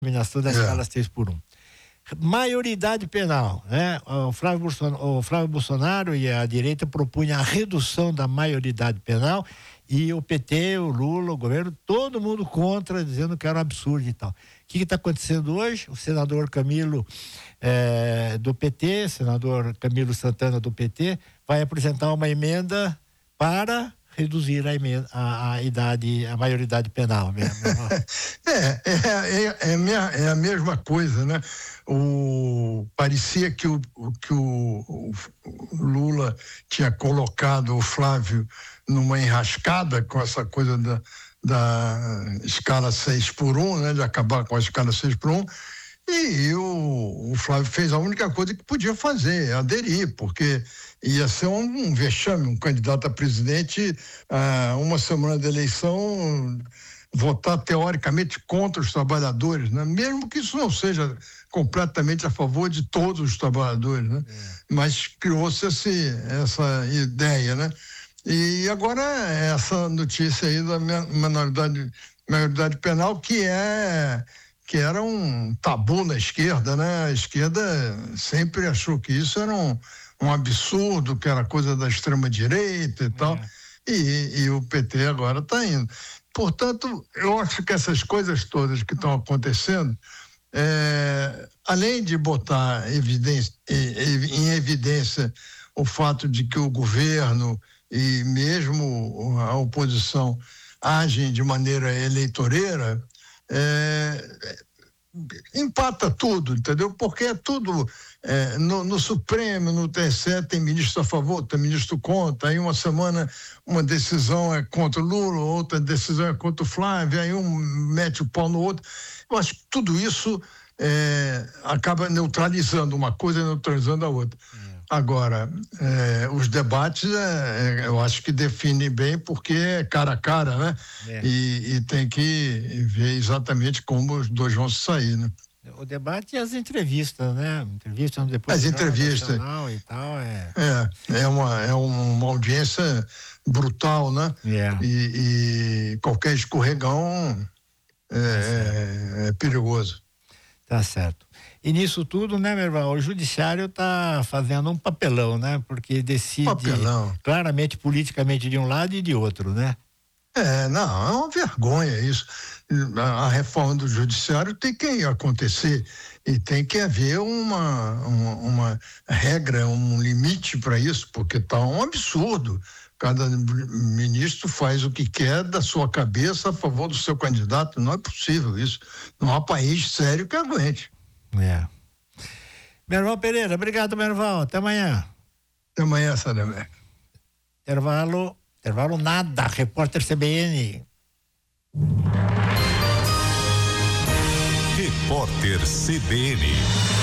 eliminação da escala 6x1. Maioridade penal, né? O Flávio Bolsonaro e a direita propunham a redução da maioridade penal e o PT, o Lula, o governo, todo mundo contra, dizendo que era um absurdo e tal. O que está acontecendo hoje? O senador Camilo do PT, senador Camilo Santana do PT, vai apresentar uma emenda para reduzir a idade, a maioridade penal mesmo. É a mesma coisa, né? Parecia que o Lula tinha colocado o Flávio numa enrascada com essa coisa da escala 6x1, né? De acabar com a escala 6x1. E o Flávio fez a única coisa que podia fazer, aderir, porque ia ser um vexame, um candidato a presidente, uma semana da eleição, votar teoricamente contra os trabalhadores, né? Mesmo que isso não seja completamente a favor de todos os trabalhadores, né? Mas criou-se essa ideia, né? E agora essa notícia aí da maioridade penal, que era um tabu na esquerda, né? A esquerda sempre achou que isso era um absurdo, que era coisa da extrema-direita e tal, e o PT agora está indo. Portanto, eu acho que essas coisas todas que estão acontecendo, além de botar em evidência o fato de que o governo e mesmo a oposição agem de maneira eleitoreira, empata tudo, entendeu? Porque é tudo no Supremo, no TSE tem ministro a favor, tem ministro contra, aí uma semana uma decisão é contra o Lula, outra decisão é contra o Flávio, aí um mete o pau no outro. Eu acho que tudo isso acaba neutralizando uma coisa e neutralizando a outra. Agora, os debates, eu acho que definem bem, porque é cara a cara, né? E tem que ver exatamente como os dois vão sair, né? O debate e as entrevistas, né? Entrevistas depois. As entrevistas. E tal, é uma audiência brutal, né? E qualquer escorregão é perigoso. Tá certo. E nisso tudo, né, meu irmão, o judiciário está fazendo um papelão, né? Porque decide claramente, politicamente, de um lado e de outro, né? Não, é uma vergonha isso. A reforma do judiciário tem que acontecer e tem que haver uma regra, um limite para isso, porque está um absurdo. Cada ministro faz o que quer da sua cabeça a favor do seu candidato. Não é possível isso. Não há país sério que aguente. Merval Pereira, obrigado, Merval. Até amanhã. Até amanhã, Sadamé. Intervalo nada. Repórter CBN. Repórter CBN.